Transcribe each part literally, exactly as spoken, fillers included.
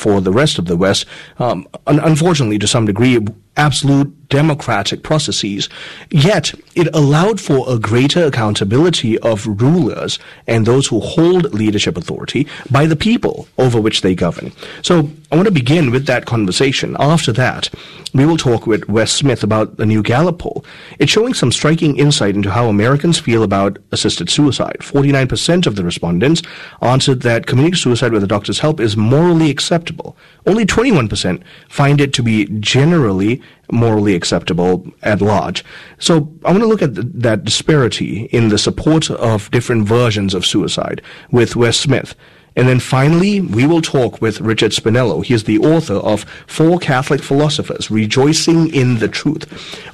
for the rest of the West, um, un- unfortunately to some degree, absolute democratic processes, yet it allowed for a greater accountability of rulers and those who hold leadership authority by the people over which they govern. So I want to begin with that conversation. After that, we will talk with Wes Smith about the new Gallup poll. It's showing some striking insight into how Americans feel about assisted suicide. forty-nine percent of the respondents answered that committing suicide with a doctor's help is morally acceptable. Only twenty-one percent find it to be generally morally acceptable at large. So I want to look at th- that disparity in the support of different versions of suicide with Wes Smith. And then finally, we will talk with Richard Spinello. He is the author of Four Catholic Philosophers Rejoicing in the Truth.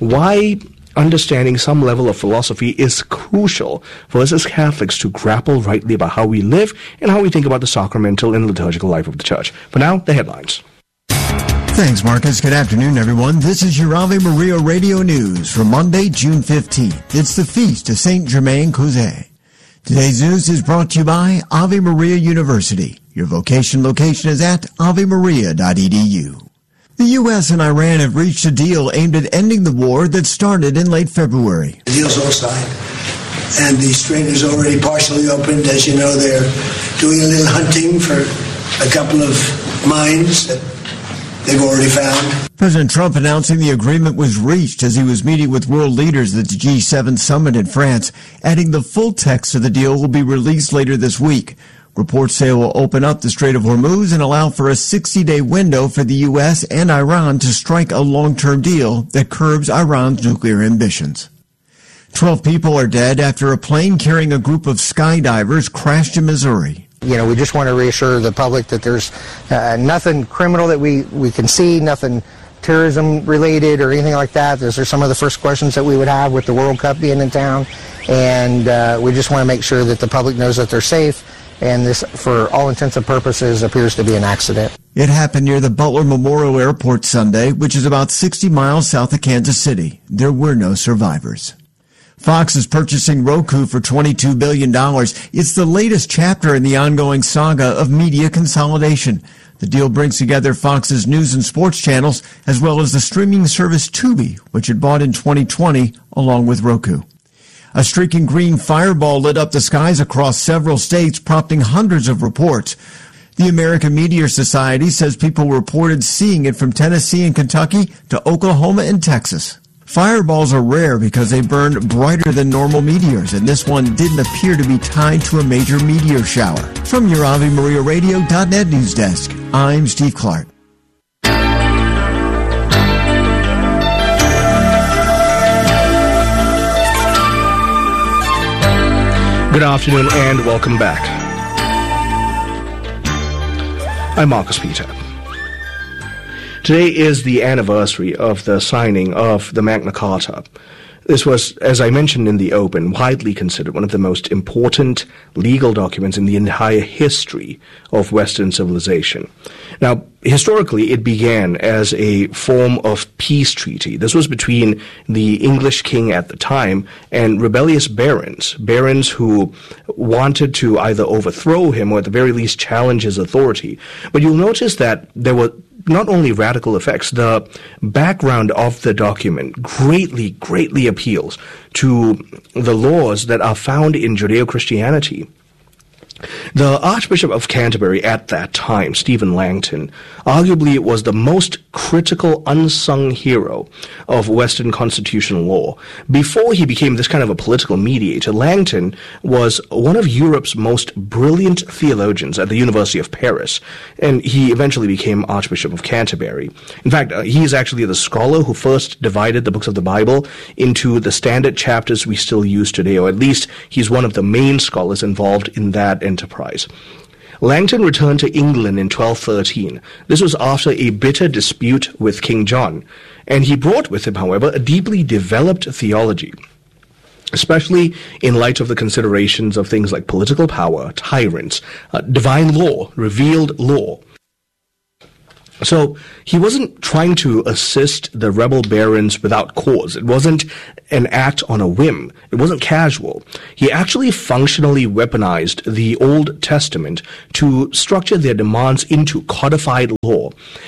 Why understanding some level of philosophy is crucial for us as Catholics to grapple rightly about how we live and how we think about the sacramental and liturgical life of the Church. For now, the headlines. Thanks, Marcus. Good afternoon, everyone. This is your Ave Maria Radio News for Monday, June fifteenth. It's the feast of Saint Germain Causé. Today's news is brought to you by Ave Maria University. Your vocation location is at ave maria dot e d u. The U S and Iran have reached a deal aimed at ending the war that started in late February. The deal's all signed, and the strait is already partially opened. As you know, they're doing a little hunting for a couple of mines that they've already found. President Trump announcing the agreement was reached as he was meeting with world leaders at the G seven summit in France, adding the full text of the deal will be released later this week. Reports say it will open up the Strait of Hormuz and allow for a sixty-day window for the U S and Iran to strike a long-term deal that curbs Iran's nuclear ambitions. Twelve people are dead after a plane carrying a group of skydivers crashed in Missouri. You know, we just want to reassure the public that there's uh, nothing criminal that we, we can see, nothing terrorism related or anything like that. Those are some of the first questions that we would have with the World Cup being in town. And uh, we just want to make sure that the public knows that they're safe. And this, for all intents and purposes, appears to be an accident. It happened near the Butler Memorial Airport Sunday, which is about sixty miles south of Kansas City. There were no survivors. Fox is purchasing Roku for twenty-two billion dollars. It's the latest chapter in the ongoing saga of media consolidation. The deal brings together Fox's news and sports channels, as well as the streaming service Tubi, which it bought in twenty twenty, along with Roku. A streaking green fireball lit up the skies across several states, prompting hundreds of reports. The American Meteor Society says people reported seeing it from Tennessee and Kentucky to Oklahoma and Texas. Fireballs are rare because they burn brighter than normal meteors, and this one didn't appear to be tied to a major meteor shower. From your Ave Maria Radio dot net news desk, I'm Steve Clark. Good afternoon and welcome back. I'm Marcus Peter. Today is the anniversary of the signing of the Magna Carta. This was, as I mentioned in the open, widely considered one of the most important legal documents in the entire history of Western civilization. Now, historically, it began as a form of peace treaty. This was between the English king at the time and rebellious barons, barons who wanted to either overthrow him or at the very least challenge his authority. But you'll notice that there were not only radical effects, the background of the document greatly, greatly appeals to the laws that are found in Judeo-Christianity. The Archbishop of Canterbury at that time, Stephen Langton, arguably was the most critical unsung hero of Western constitutional law. Before he became this kind of a political mediator, Langton was one of Europe's most brilliant theologians at the University of Paris, and he eventually became Archbishop of Canterbury. In fact, uh, he is actually the scholar who first divided the books of the Bible into the standard chapters we still use today, or at least he's one of the main scholars involved in that enterprise. Langton returned to England in twelve thirteen. This was after a bitter dispute with King John, and he brought with him, however, a deeply developed theology, especially in light of the considerations of things like political power, tyrants, uh, divine law, revealed law. So he wasn't trying to assist the rebel barons without cause. It wasn't an act on a whim. It wasn't casual. He actually functionally weaponized the Old Testament to structure their demands into codified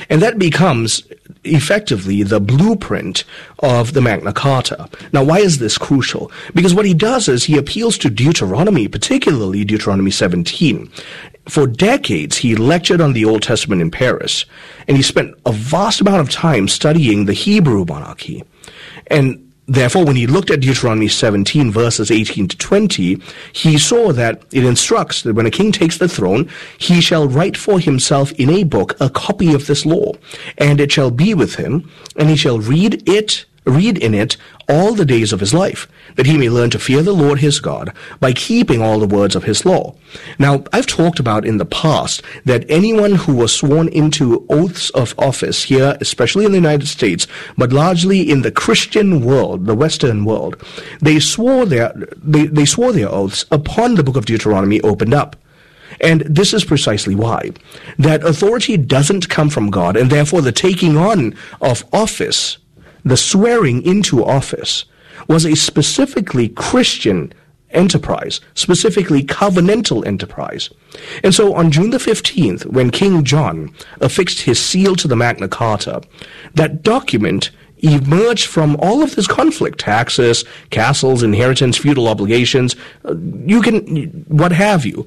And that becomes effectively the blueprint of the Magna Carta. Now, why is this crucial? Because what he does is he appeals to Deuteronomy, particularly Deuteronomy seventeen. For decades, he lectured on the Old Testament in Paris, and he spent a vast amount of time studying the Hebrew monarchy. And therefore, when he looked at Deuteronomy seventeen, verses eighteen to twenty, he saw that it instructs that when a king takes the throne, he shall write for himself in a book a copy of this law, and it shall be with him, and he shall read it, read in it all the days of his life, that he may learn to fear the Lord his God by keeping all the words of his law. Now, I've talked about in the past that anyone who was sworn into oaths of office here, especially in the United States, but largely in the Christian world, the Western world, they swore their, they, they swore their oaths upon the book of Deuteronomy opened up. And this is precisely why. That authority doesn't come from God, and therefore the taking on of office, the swearing into office, was a specifically Christian enterprise, specifically covenantal enterprise. And so on June the fifteenth, when King John affixed his seal to the Magna Carta, that document emerged from all of this conflict, taxes, castles, inheritance, feudal obligations, you can, what have you.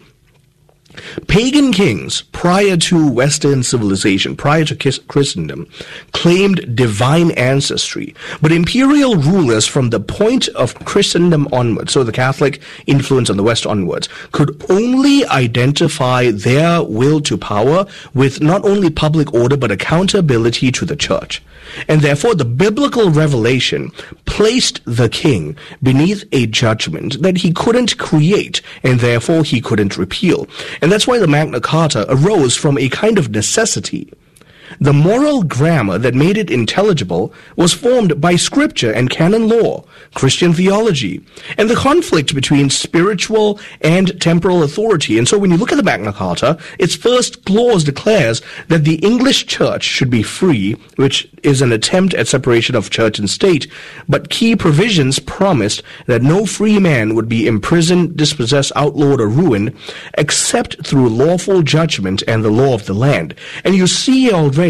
Pagan kings prior to Western civilization, prior to Christendom, claimed divine ancestry, but imperial rulers from the point of Christendom onwards, so the Catholic influence on the West onwards, could only identify their will to power with not only public order but accountability to the church. And therefore the biblical revelation placed the king beneath a judgment that he couldn't create, and therefore he couldn't repeal. And that's why the Magna Carta arose from a kind of necessity. The moral grammar that made it intelligible was formed by scripture and canon law, Christian theology, and the conflict between spiritual and temporal authority. And so when you look at the Magna Carta, its first clause declares that the English church should be free, which is an attempt at separation of church and state, but key provisions promised that no free man would be imprisoned, dispossessed, outlawed, or ruined, except through lawful judgment and the law of the land. And you see already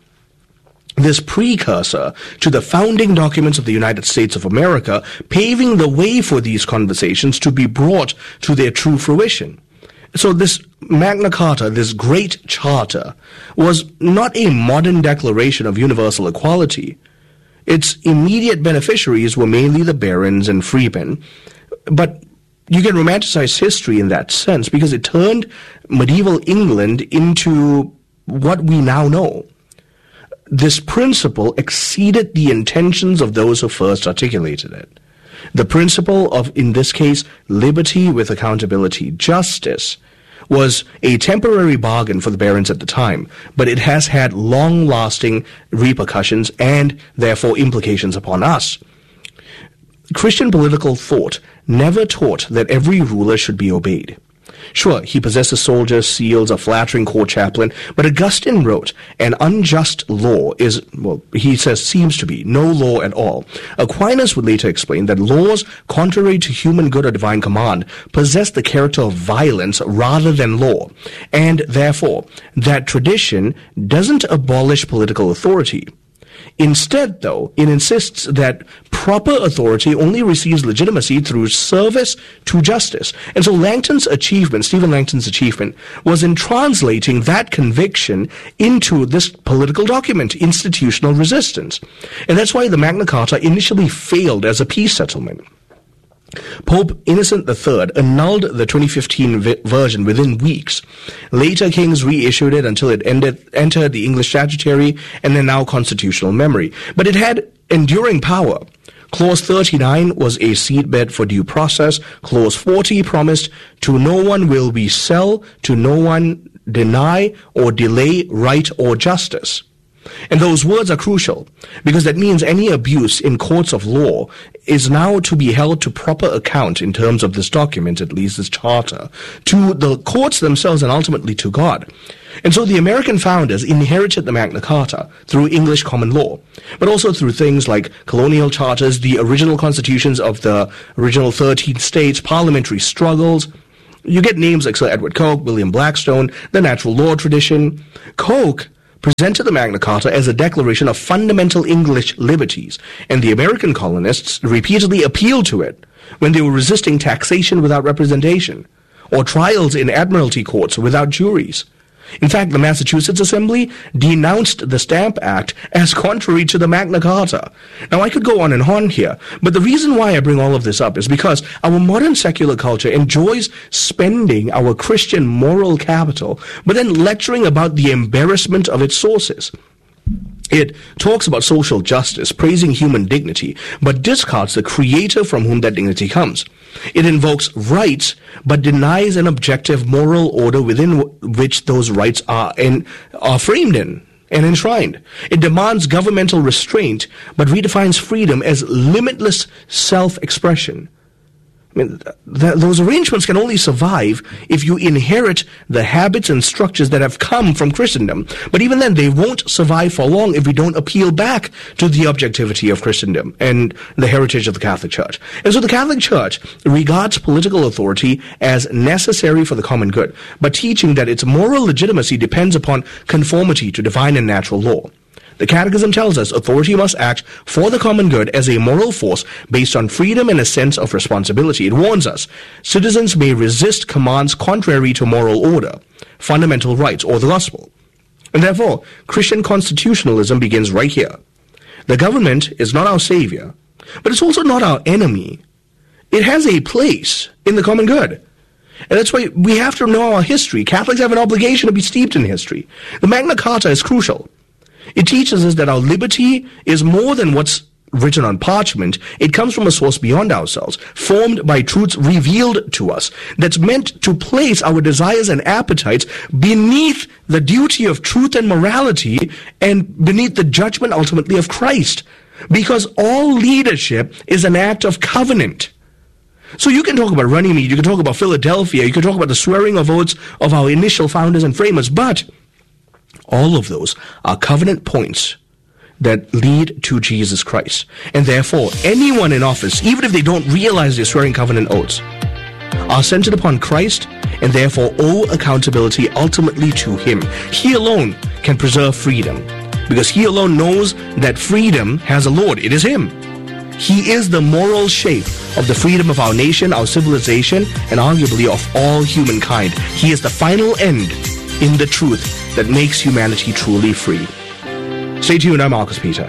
this precursor to the founding documents of the United States of America, paving the way for these conversations to be brought to their true fruition. So this Magna Carta, this great charter, was not a modern declaration of universal equality. Its immediate beneficiaries were mainly the barons and freemen, but you can romanticize history in that sense because it turned medieval England into what we now know. This principle exceeded the intentions of those who first articulated it. The principle of, in this case, liberty with accountability, justice, was a temporary bargain for the barons at the time, but it has had long-lasting repercussions and, therefore, implications upon us. Christian political thought never taught that every ruler should be obeyed. Sure, he possesses soldiers, seals, a flattering court chaplain, but Augustine wrote, an unjust law is, well, he says, seems to be no law at all. Aquinas would later explain that laws contrary to human good or divine command possess the character of violence rather than law, and therefore that tradition doesn't abolish political authority. Instead, though, it insists that proper authority only receives legitimacy through service to justice. And so Langton's achievement, Stephen Langton's achievement, was in translating that conviction into this political document, institutional resistance. And that's why the Magna Carta initially failed as a peace settlement. Pope Innocent the Third annulled the twenty fifteen vi- version within weeks. Later kings reissued it until it ended, entered the English statutory and then now constitutional memory. But it had enduring power. Clause thirty-nine was a seedbed for due process. Clause forty promised, to no one will we sell, to no one deny or delay right or justice. And those words are crucial, because that means any abuse in courts of law is now to be held to proper account in terms of this document, at least this charter, to the courts themselves and ultimately to God. And so the American founders inherited the Magna Carta through English common law, but also through things like colonial charters, the original constitutions of the original thirteen states, parliamentary struggles. You get names like Sir Edward Coke, William Blackstone, the natural law tradition. Coke presented the Magna Carta as a declaration of fundamental English liberties, and the American colonists repeatedly appealed to it when they were resisting taxation without representation, or trials in admiralty courts without juries. In fact, the Massachusetts Assembly denounced the Stamp Act as contrary to the Magna Carta. Now, I could go on and on here, but the reason why I bring all of this up is because our modern secular culture enjoys spending our Christian moral capital, but then lecturing about the embarrassment of its sources. It talks about social justice, praising human dignity, but discards the creator from whom that dignity comes. It invokes rights, but denies an objective moral order within w- which those rights are, in, are framed in and enshrined. It demands governmental restraint, but redefines freedom as limitless self-expression. I mean, th- those arrangements can only survive if you inherit the habits and structures that have come from Christendom. But even then, they won't survive for long if we don't appeal back to the objectivity of Christendom and the heritage of the Catholic Church. And so the Catholic Church regards political authority as necessary for the common good, but teaching that its moral legitimacy depends upon conformity to divine and natural law. The Catechism tells us authority must act for the common good as a moral force based on freedom and a sense of responsibility. It warns us, citizens may resist commands contrary to moral order, fundamental rights, or the gospel. And therefore, Christian constitutionalism begins right here. The government is not our savior, but it's also not our enemy. It has a place in the common good. And that's why we have to know our history. Catholics have an obligation to be steeped in history. The Magna Carta is crucial. It teaches us that our liberty is more than what's written on parchment. It comes from a source beyond ourselves, formed by truths revealed to us, that's meant to place our desires and appetites beneath the duty of truth and morality and beneath the judgment ultimately of Christ. Because all leadership is an act of covenant. So you can talk about Runnymede, you can talk about Philadelphia, you can talk about the swearing of oaths of our initial founders and framers, but all of those are covenant points that lead to Jesus Christ. And therefore, anyone in office, even if they don't realize they're swearing covenant oaths, are centered upon Christ and therefore owe accountability ultimately to Him. He alone can preserve freedom because He alone knows that freedom has a Lord. It is Him. He is the moral shape of the freedom of our nation, our civilization, and arguably of all humankind. He is the final end in the truth that makes humanity truly free. Stay tuned, I'm Marcus Peter.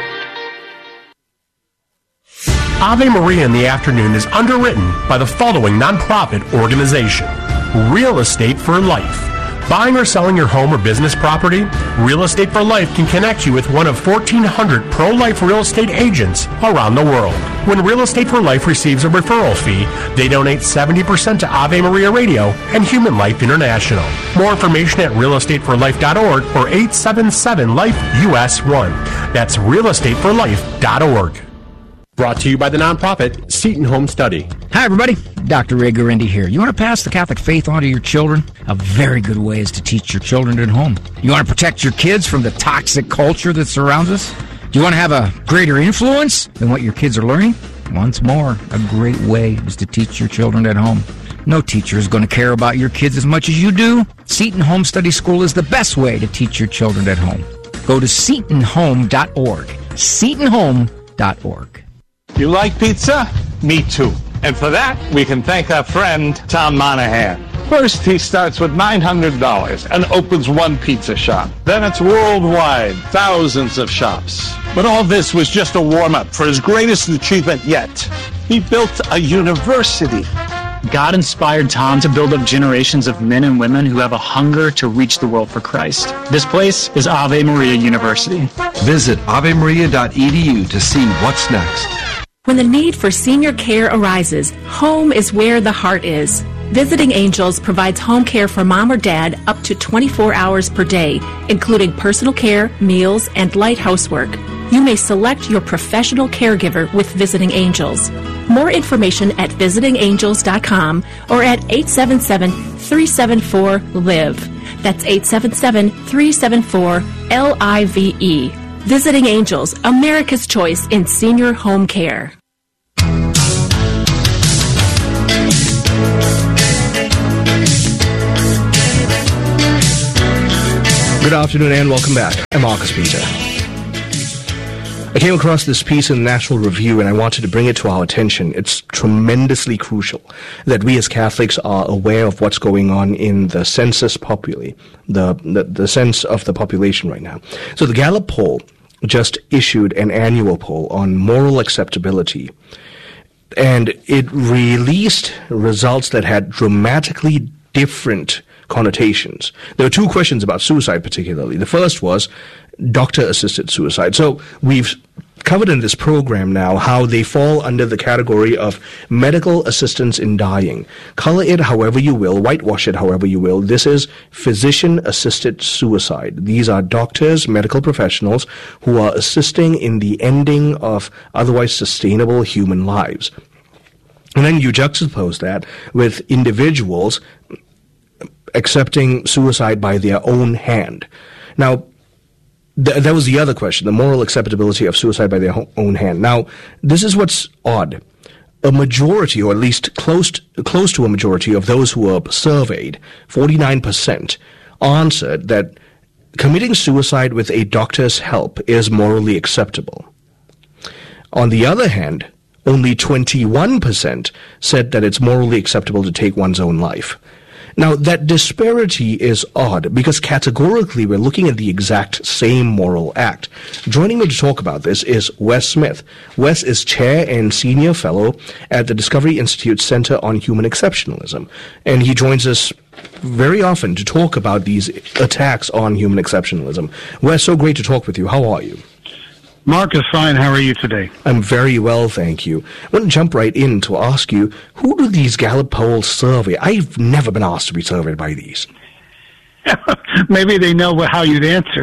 Ave Maria in the Afternoon is underwritten by the following nonprofit organization: Real Estate for Life. Buying or selling your home or business property? Real Estate for Life can connect you with one of fourteen hundred pro-life real estate agents around the world. When Real Estate for Life receives a referral fee, they donate seventy percent to Ave Maria Radio and Human Life International. More information at real estate for life dot org or eight seven seven life U S one. That's real estate for life dot org. Brought to you by the nonprofit Seton Home Study. Hi, everybody. Doctor Ray Guarendi here. You want to pass the Catholic faith on to your children? A very good way is to teach your children at home. You want to protect your kids from the toxic culture that surrounds us? Do you want to have a greater influence than what your kids are learning? Once more, a great way is to teach your children at home. No teacher is going to care about your kids as much as you do. Seton Home Study School is the best way to teach your children at home. Go to seton home dot org. seton home dot org. You like pizza? Me too. And for that, we can thank our friend, Tom Monahan. First, he starts with nine hundred dollars and opens one pizza shop. Then it's worldwide, thousands of shops. But all this was just a warm-up for his greatest achievement yet. He built a university. God inspired Tom to build up generations of men and women who have a hunger to reach the world for Christ. This place is Ave Maria University. Visit ave maria dot e d u to see what's next. When the need for senior care arises, home is where the heart is. Visiting Angels provides home care for mom or dad up to twenty-four hours per day, including personal care, meals, and light housework. You may select your professional caregiver with Visiting Angels. More information at visiting angels dot com or at eight seven seven, three seven four, L I V E. That's eight seven seven, three seven four, L I V E. Visiting Angels, America's choice in senior home care. Good afternoon and welcome back. I'm Marcus Peter. I came across this piece in National Review and I wanted to bring it to our attention. It's tremendously crucial that we as Catholics are aware of what's going on in the census populi, the, the, the sense of the population right now. So the Gallup poll just issued an annual poll on moral acceptability, and it released results that had dramatically different connotations. There were two questions about suicide particularly. The first was doctor-assisted suicide. So we've covered in this program now how they fall under the category of medical assistance in dying. Color it however you will, whitewash it however you will. This is physician-assisted suicide. These are doctors, medical professionals who are assisting in the ending of otherwise sustainable human lives. And then you juxtapose that with individuals accepting suicide by their own hand. Now, th- that was the other question, the moral acceptability of suicide by their ho- own hand. Now, this is what's odd. A majority, or at least close to, close to a majority of those who were surveyed, forty-nine percent, answered that committing suicide with a doctor's help is morally acceptable. On the other hand, only twenty-one percent said that it's morally acceptable to take one's own life. Now, that disparity is odd because categorically we're looking at the exact same moral act. Joining me to talk about this is Wes Smith. Wes is chair and senior fellow at the Discovery Institute Center on Human Exceptionalism, and he joins us very often to talk about these attacks on human exceptionalism. Wes, so great to talk with you. How are you? Mark is fine. How are you today? I'm very well, thank you. I want to jump right in to ask you, who do these Gallup polls survey? I've never been asked to be surveyed by these. Maybe they know how you'd answer.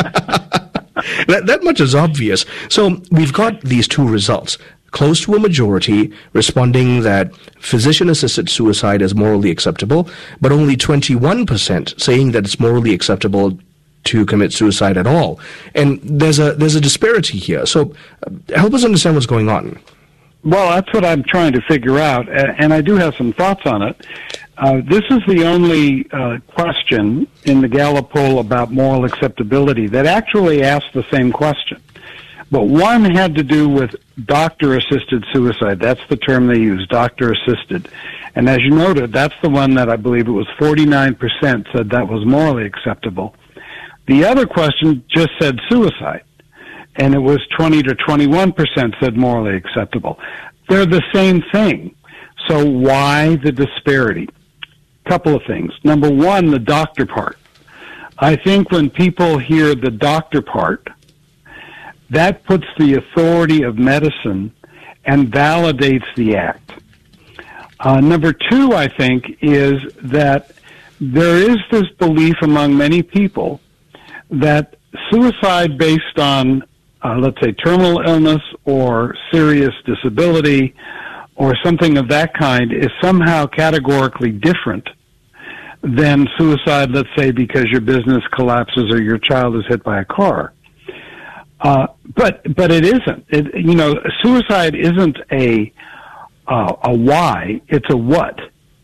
that, that much is obvious. So we've got these two results. Close to a majority responding that physician-assisted suicide is morally acceptable, but only twenty-one percent saying that it's morally acceptable to commit suicide at all. And there's a there's a disparity here. So uh, help us understand what's going on. Well, that's what I'm trying to figure out, and I do have some thoughts on it. Uh, this is the only uh, question in the Gallup poll about moral acceptability that actually asked the same question. But one had to do with doctor-assisted suicide. That's the term they use, doctor-assisted. And as you noted, that's the one that I believe it was forty-nine percent said that was morally acceptable. The other question just said suicide, and it was twenty to twenty-one percent said morally acceptable. They're the same thing. So why the disparity? Couple of things. Number one, the doctor part. I think when people hear the doctor part, that puts the authority of medicine and validates the act. Uh, number two, I think, is that there is this belief among many people that suicide based on, uh, let's say, terminal illness or serious disability or something of that kind is somehow categorically different than suicide, let's say, because your business collapses or your child is hit by a car. Uh, but but it isn't. It, you know, suicide isn't a uh, a why; it's a what.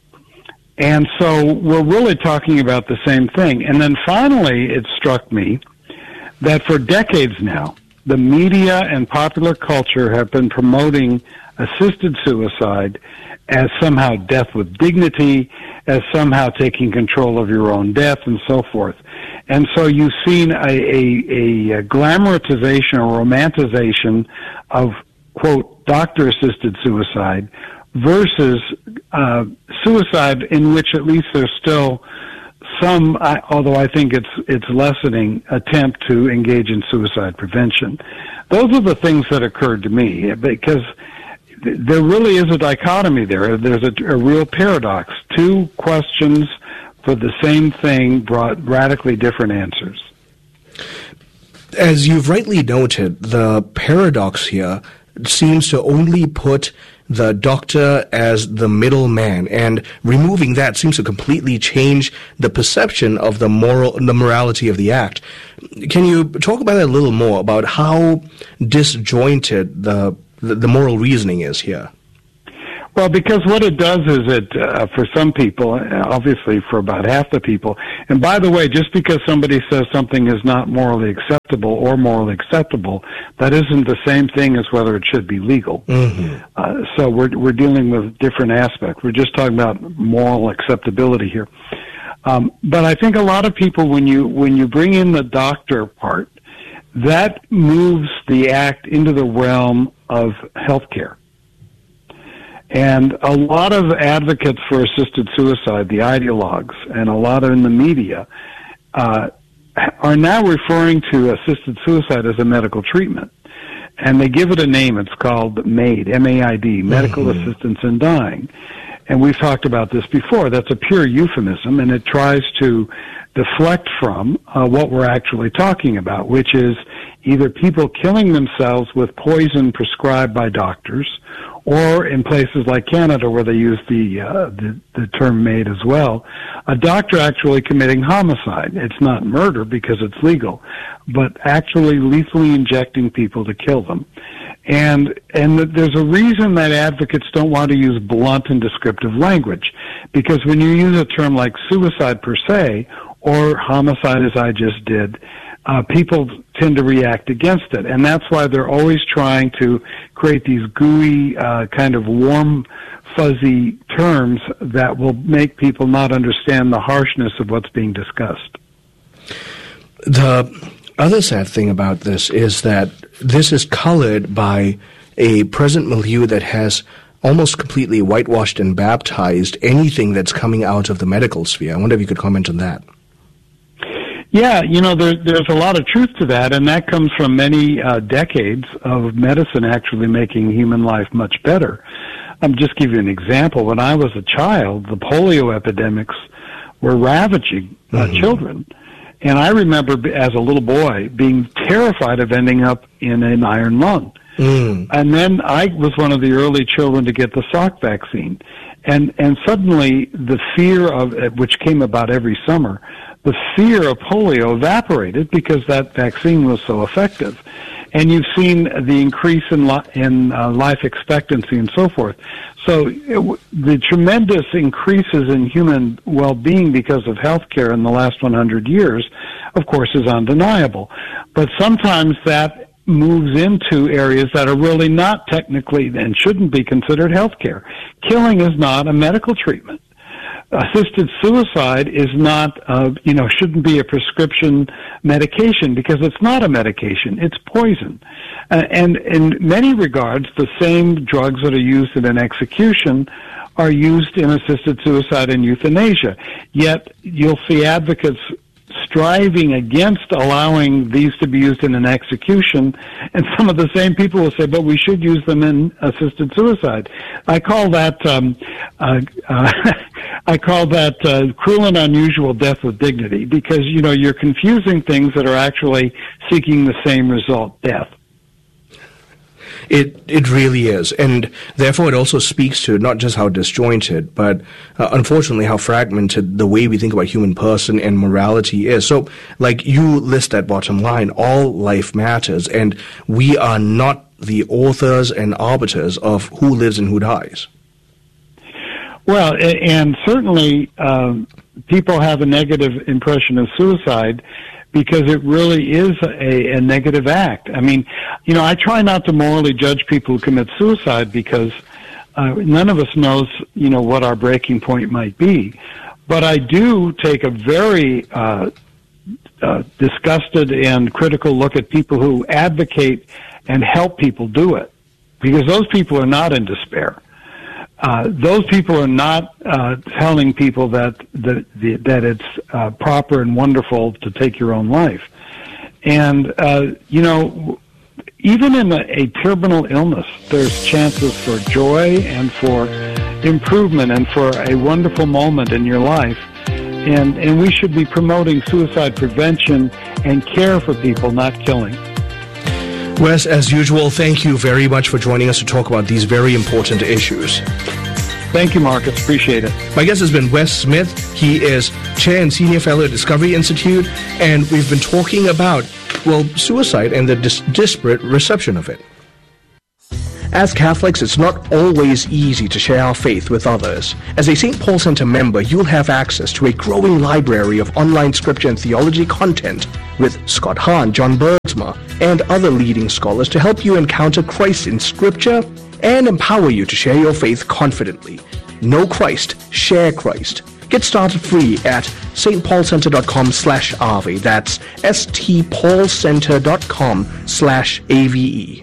And so we're really talking about the same thing. And then finally, it struck me that for decades now, the media and popular culture have been promoting assisted suicide as somehow death with dignity, as somehow taking control of your own death, and so forth. And so you've seen a, a, a glamorization or romanticization of, quote, doctor-assisted suicide versus uh, suicide, in which at least there's still some, I, although I think it's it's lessening, attempt to engage in suicide prevention. Those are the things that occurred to me, because there really is a dichotomy there. There's a, a real paradox. Two questions for the same thing brought radically different answers. As you've rightly noted, the paradox here seems to only put the doctor as the middleman, and removing that seems to completely change the perception of the moral, the morality of the act. Can you talk about that a little more, about how disjointed the the, the moral reasoning is here? Well, because what it does is it, uh, for some people, obviously for about half the people, and by the way, just because somebody says something is not morally acceptable or morally acceptable, that isn't the same thing as whether it should be legal. Mm-hmm. Uh, so we're we're dealing with different aspects. We're just talking about moral acceptability here. Um, but I think a lot of people, when you when you bring in the doctor part, that moves the act into the realm of healthcare. And a lot of advocates for assisted suicide, the ideologues, and a lot in the media, uh, are now referring to assisted suicide as a medical treatment. And they give it a name. It's called MAID, M A I D, Medical mm-hmm. Assistance in Dying. And we've talked about this before. That's a pure euphemism, and it tries to deflect from uh, what we're actually talking about, which is either people killing themselves with poison prescribed by doctors, or in places like Canada where they use the, uh, the the term MAID as well, a doctor actually committing homicide. It's not murder because it's legal, but actually lethally injecting people to kill them. And and there's a reason that advocates don't want to use blunt and descriptive language, because when you use a term like suicide per se, or homicide as I just did, Uh, people tend to react against it, and that's why they're always trying to create these gooey, uh, kind of warm, fuzzy terms that will make people not understand the harshness of what's being discussed. The other sad thing about this is that this is colored by a present milieu that has almost completely whitewashed and baptized anything that's coming out of the medical sphere. I wonder if you could comment on that. Yeah, you know, there, there's a lot of truth to that, and that comes from many uh, decades of medicine actually making human life much better. I'll just give you an example. When I was a child, the polio epidemics were ravaging uh, mm-hmm. children. And I remember as a little boy being terrified of ending up in an iron lung. Mm. And then I was one of the early children to get the Salk vaccine. And, and suddenly the fear of, which came about every summer, the fear of polio evaporated because that vaccine was so effective. And you've seen the increase in, li- in uh, life expectancy and so forth. So it, the tremendous increases in human well-being because of healthcare in the last one hundred years, of course, is undeniable. But sometimes that moves into areas that are really not technically and shouldn't be considered healthcare. Killing is not a medical treatment. Assisted suicide is not, uh, you know, shouldn't be a prescription medication because it's not a medication. It's poison. Uh, and in many regards, the same drugs that are used in an execution are used in assisted suicide and euthanasia. Yet you'll see advocates striving against allowing these to be used in an execution, and some of the same people will say, but we should use them in assisted suicide. I call that um, uh, uh, I call that uh, cruel and unusual death with dignity, because, you know, you're confusing things that are actually seeking the same result, death. It it really is, and therefore it also speaks to not just how disjointed, but uh, unfortunately how fragmented the way we think about human person and morality is. So, like you list that bottom line, all life matters, and we are not the authors and arbiters of who lives and who dies. Well, and certainly um, people have a negative impression of suicide because it really is a, a negative act. I mean, you know, I try not to morally judge people who commit suicide because uh, none of us knows, you know, what our breaking point might be. But I do take a very uh, uh, disgusted and critical look at people who advocate and help people do it, because those people are not in despair. Uh, those people are not uh, telling people that that, that it's uh, proper and wonderful to take your own life. And, uh, you know, even in a, a terminal illness, there's chances for joy and for improvement and for a wonderful moment in your life. And, and we should be promoting suicide prevention and care for people, not killing. Wes, as usual, thank you very much for joining us to talk about these very important issues. Thank you, Marcus. Appreciate it. My guest has been Wes Smith. He is Chair and Senior Fellow at Discovery Institute, and we've been talking about, well, suicide and the dis- disparate reception of it. As Catholics, it's not always easy to share our faith with others. As a Saint Paul Center member, you'll have access to a growing library of online scripture and theology content with Scott Hahn, John Bergsma, and other leading scholars to help you encounter Christ in scripture and empower you to share your faith confidently. Know Christ, share Christ. Get started free at stpaulcenter.com slash AVE. That's stpaulcenter.com slash AVE.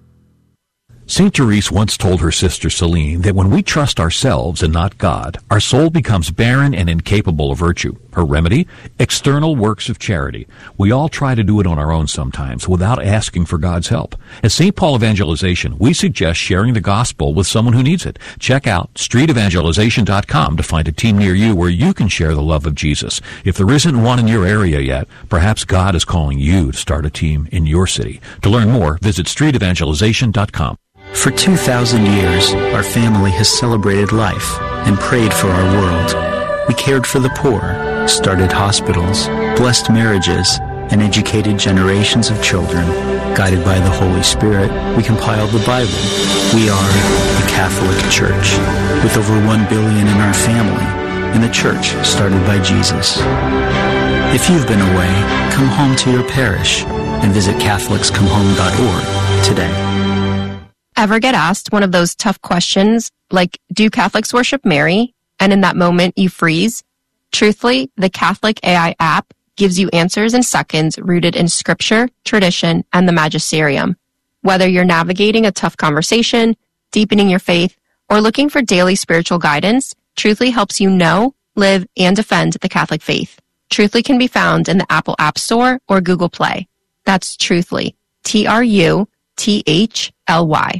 Saint Therese once told her sister Celine that when we trust ourselves and not God, our soul becomes barren and incapable of virtue. Her remedy? External works of charity. We all try to do it on our own sometimes without asking for God's help. At Saint Paul Evangelization, we suggest sharing the gospel with someone who needs it. Check out street evangelization dot com to find a team near you where you can share the love of Jesus. If there isn't one in your area yet, perhaps God is calling you to start a team in your city. To learn more, visit street evangelization dot com. For two thousand years, our family has celebrated life and prayed for our world. We cared for the poor, started hospitals, blessed marriages, and educated generations of children. Guided by the Holy Spirit, we compiled the Bible. We are the Catholic Church, with over one billion in our family, and a church started by Jesus. If you've been away, come home to your parish and visit catholics come home dot org today. Ever get asked one of those tough questions like, do Catholics worship Mary? And in that moment you freeze? Truthfully, the Catholic A I app gives you answers in seconds rooted in scripture, tradition, and the magisterium. Whether you're navigating a tough conversation, deepening your faith, or looking for daily spiritual guidance, Truthfully helps you know, live, and defend the Catholic faith. Truthfully can be found in the Apple App Store or Google Play. That's Truthfully. T R U T H L Y.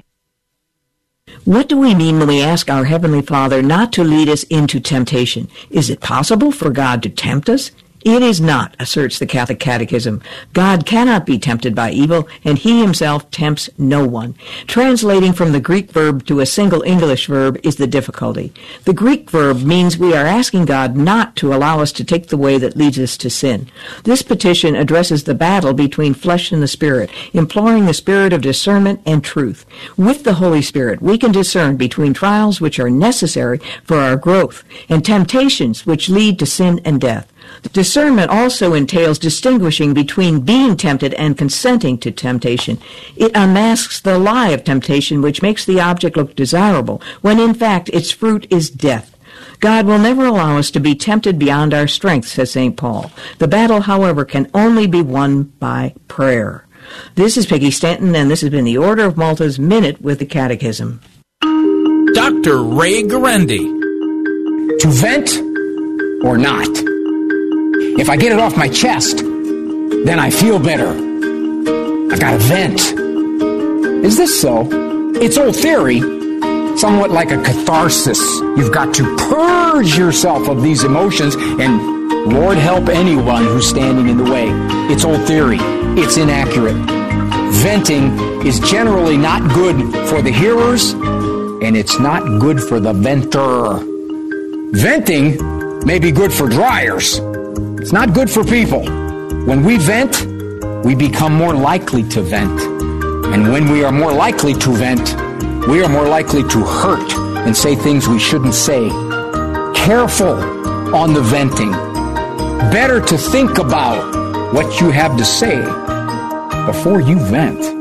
What do we mean when we ask our Heavenly Father not to lead us into temptation? Is it possible for God to tempt us? It is not, asserts the Catholic Catechism. God cannot be tempted by evil, and he himself tempts no one. Translating from the Greek verb to a single English verb is the difficulty. The Greek verb means we are asking God not to allow us to take the way that leads us to sin. This petition addresses the battle between flesh and the Spirit, imploring the Spirit of discernment and truth. With the Holy Spirit, we can discern between trials which are necessary for our growth and temptations which lead to sin and death. Discernment also entails distinguishing between being tempted and consenting to temptation. It unmasks the lie of temptation, which makes the object look desirable, when in fact its fruit is death. God will never allow us to be tempted beyond our strength, says Saint Paul. The battle, however, can only be won by prayer. This is Peggy Stanton, and this has been the Order of Malta's Minute with the Catechism. Doctor Ray Guarendi. To vent or not? If I get it off my chest, then I feel better. I've got to vent. Is this so? It's old theory, somewhat like a catharsis. You've got to purge yourself of these emotions, and Lord help anyone who's standing in the way. It's old theory. It's inaccurate. Venting is generally not good for the hearers, and it's not good for the venter. Venting may be good for dryers. It's not good for people. When we vent, we become more likely to vent. And when we are more likely to vent, we are more likely to hurt and say things we shouldn't say. Careful on the venting. Better to think about what you have to say before you vent.